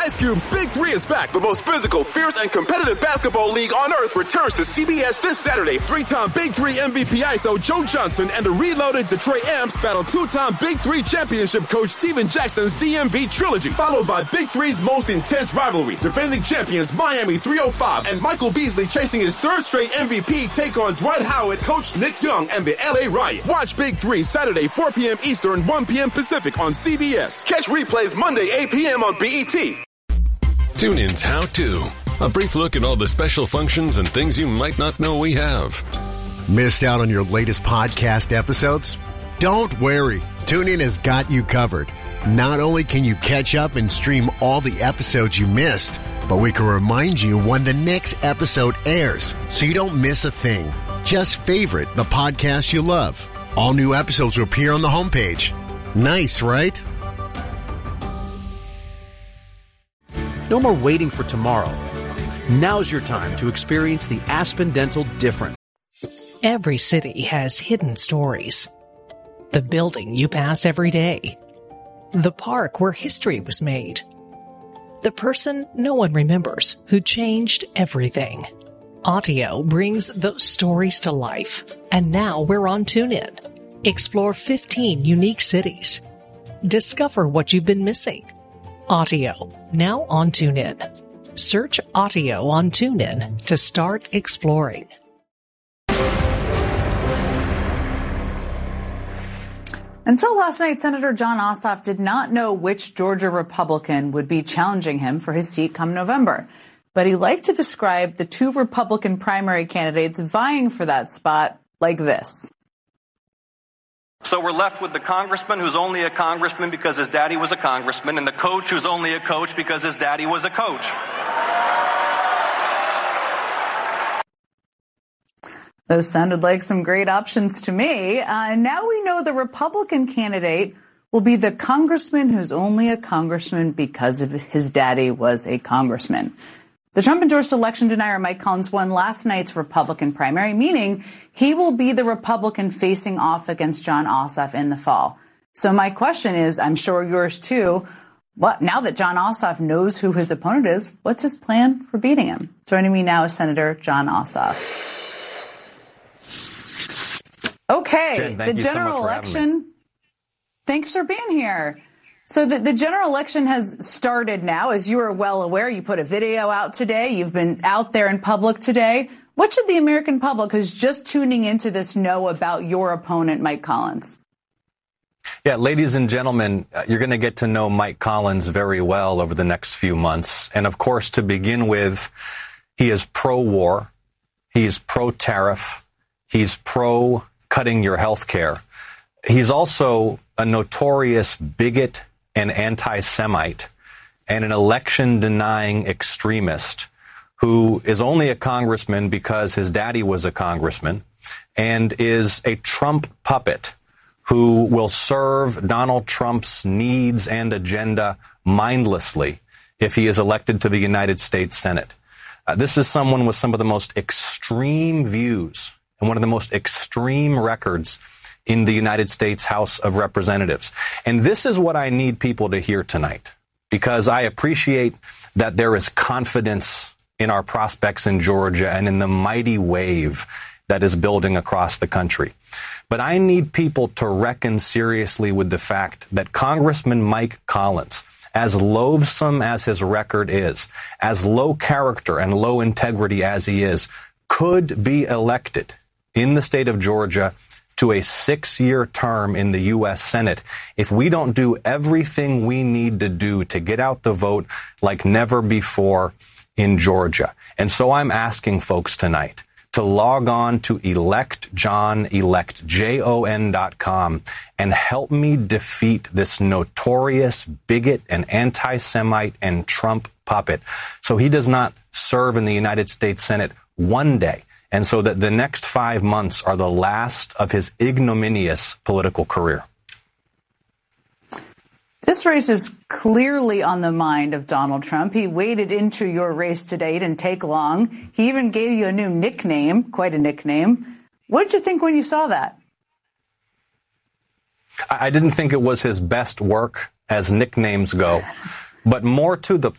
Ice Cube's Big Three is back. The most physical, fierce, and competitive basketball league on earth returns to CBS this Saturday. Three-time Big Three MVP ISO Joe Johnson and the reloaded Detroit Amps battle two-time Big Three championship coach Steven Jackson's DMV trilogy, followed by Big Three's most intense rivalry. Defending champions Miami 305 and Michael Beasley chasing his third straight MVP take on Dwight Howard, Coach Nick Young, and the LA Riot. Watch Big Three Saturday 4 p.m. Eastern, 1 p.m. Pacific on CBS. Catch replays Monday 8 p.m. on BET. Tune in's How To. A brief look at all the special functions and things you might not know we have. Missed out on your latest podcast episodes? Don't worry. TuneIn has got you covered. Not only can you catch up and stream all the episodes you missed, but we can remind you when the next episode airs so you don't miss a thing. Just favorite the podcast you love. All new episodes will appear on the homepage. Nice, right? No more waiting for tomorrow. Now's your time to experience the Aspen Dental difference. Every city has hidden stories. The building you pass every day. The park where history was made. The person no one remembers who changed everything. Audio brings those stories to life. And now we're on TuneIn. Explore 15 unique cities. Discover what you've been missing. Audio, now on TuneIn. Search Audio on TuneIn to start exploring. Until last night, Senator Jon Ossoff did not know which Georgia Republican would be challenging him for his seat come November. But he liked to describe the two Republican primary candidates vying for that spot like this. So we're left with the congressman who's only a congressman because his daddy was a congressman, and the coach who's only a coach because his daddy was a coach. Those sounded like some great options to me. Now we know the Republican candidate will be the congressman who's only a congressman because of his daddy was a congressman. The Trump-endorsed election denier Mike Collins won last night's Republican primary, meaning he will be the Republican facing off against Jon Ossoff in the fall. So my question is, I'm sure yours too, now that Jon Ossoff knows who his opponent is, what's his plan for beating him? Joining me now is Senator Jon Ossoff. Okay, Jen, the general election. Thanks for being here. So the general election has started now. As you are well aware, you put a video out today. You've been out there in public today. What should the American public who's just tuning into this know about your opponent, Mike Collins? Yeah, ladies and gentlemen, you're going to get to know Mike Collins very well over the next few months. And of course, to begin with, he is pro-war. He's pro-tariff. He's pro-cutting your health care. He's also a notorious bigot and anti-Semite and an election-denying extremist who is only a congressman because his daddy was a congressman and is a Trump puppet who will serve Donald Trump's needs and agenda mindlessly if he is elected to the United States Senate. This is someone with some of the most extreme views and one of the most extreme records in the United States House of Representatives. And this is what I need people to hear tonight, because I appreciate that there is confidence in our prospects in Georgia and in the mighty wave that is building across the country. But I need people to reckon seriously with the fact that Congressman Mike Collins, as loathsome as his record is, as low character and low integrity as he is, could be elected in the state of Georgia to a 6-year term in the U.S. Senate if we don't do everything we need to do to get out the vote like never before in Georgia. And so I'm asking folks tonight to log on to electjon.com and help me defeat this notorious bigot and anti-Semite and Trump puppet so he does not serve in the United States Senate one day, and so that the next 5 months are the last of his ignominious political career. This race is clearly on the mind of Donald Trump. He waded into your race today. It didn't take long. He even gave you a new nickname, quite a nickname. What did you think when you saw that? I didn't think it was his best work as nicknames go. But more to the